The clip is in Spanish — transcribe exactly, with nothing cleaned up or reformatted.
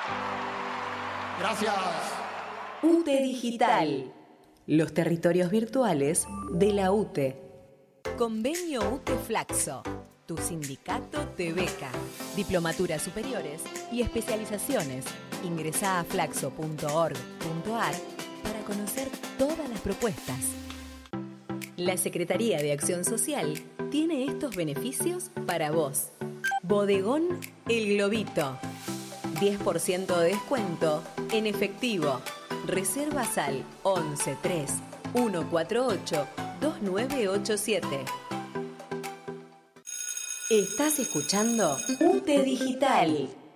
Gracias. U T E Digital. Los territorios virtuales de la U T E. Convenio U T E Flaxo. Tu sindicato te beca. Diplomaturas superiores y especializaciones. Ingresá a flaxo punto org punto ar para conocer todas las propuestas. La Secretaría de Acción Social tiene estos beneficios para vos. Bodegón El Globito. diez por ciento de descuento en efectivo. Reservas al once tres uno cuatro ocho dos nueve ocho siete. Estás escuchando U T E Digital.